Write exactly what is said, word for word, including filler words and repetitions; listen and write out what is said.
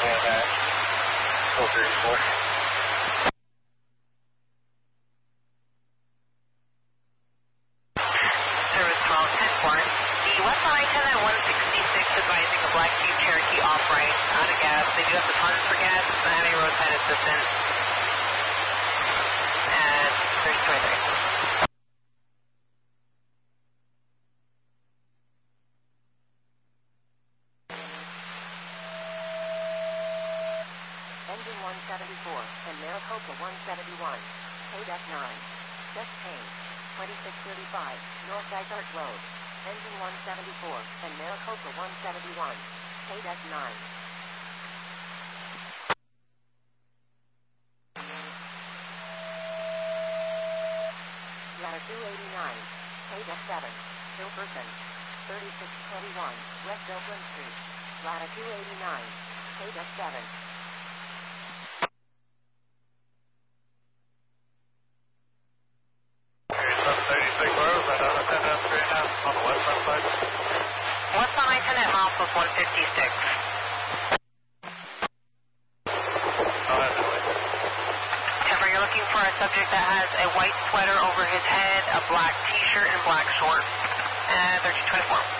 and uh, four thirty-four. Service twelve ten four. The West Line ten at one sixty-six advising a Black Jeep Cherokee off-right, out of gas. They do have the tons for gas, but having roadside assistance. And there's twenty-three. Engine one seventy-four, and Maricopa one seventy-one. K F nine. Just change. twenty-six thirty-five, North Dysart Road. Engine one seventy-four, and Maricopa one seventy-one. K F nine. Ladder two eighty-nine. K F seven. Hilberton. thirty-six twenty-one, West Oakland Street. Ladder two eighty-nine. K F seven. thirty-six Rose, I don't know if three and a half on the westbound side. Westbound I ten at half of one fifty-six. I'll have to wait. Trevor, you're looking for a subject that has a white sweater over his head, a black t-shirt, and black shorts. And thirteen twenty-four.